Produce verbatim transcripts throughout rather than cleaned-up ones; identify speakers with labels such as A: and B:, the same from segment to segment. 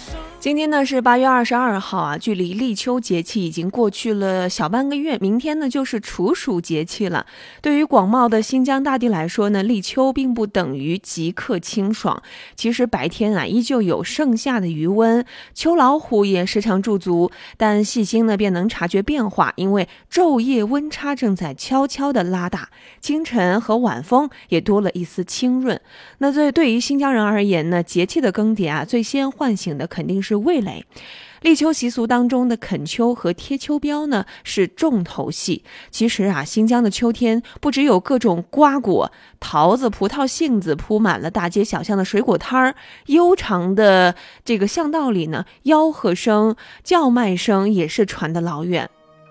A: 今天呢是八月二十二号啊，距离立秋节气已经过去了小半个月，明天呢就是处暑节气了。对于广袤的新疆大地来说呢，立秋并不等于即刻清爽，其实白天啊依旧有盛夏的余温，秋老虎也时常驻足，但细心呢便能察觉变化，因为昼夜温差正在悄悄的拉大，清晨和晚风也多了一丝清润。那对对于新疆人而言呢，节气的更迭啊，最先唤醒的肯定是味蕾。立秋习俗当中的啃秋和贴秋膘呢是重头戏。其实啊，新疆的秋天不只有各种瓜果，桃子、葡萄、杏子铺满了大街小巷的水果摊儿，悠长的这个巷道里呢，吆喝声、叫卖声也是传得老远。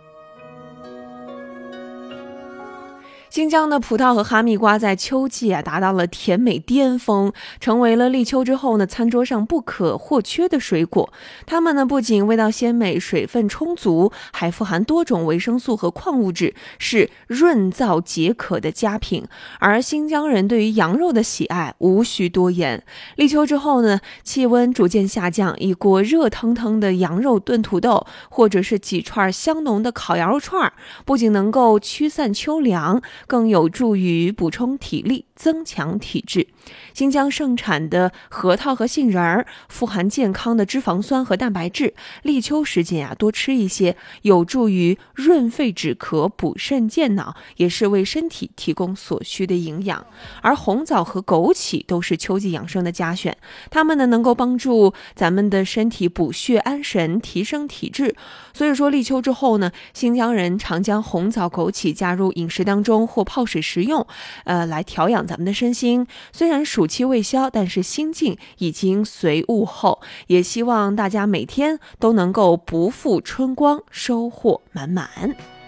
A: 新疆的葡萄和哈密瓜在秋季啊达到了甜美巅峰，成为了立秋之后呢餐桌上不可或缺的水果。它们呢不仅味道鲜美，水分充足，还富含多种维生素和矿物质，是润燥解渴的佳品。而新疆人对于羊肉的喜爱无需多言。立秋之后呢，气温逐渐下降，一锅热腾腾的羊肉炖土豆，或者是几串香浓的烤羊肉串，不仅能够驱散秋凉，更有助于补充体力，增强体质。新疆盛产的核桃和杏仁儿富含健康的脂肪酸和蛋白质，立秋时节啊多吃一些，有助于润肺止咳、补肾健脑，也是为身体提供所需的营养。而红枣和枸杞都是秋季养生的佳选，它们呢能够帮助咱们的身体补血安神，提升体质。所以说立秋之后呢，新疆人常将红枣、枸杞加入饮食当中或泡水食用，呃，来调养咱们的身心。虽然暑气未消，但是心境已经随物后，也希望大家每天都能够不负春光，收获满满。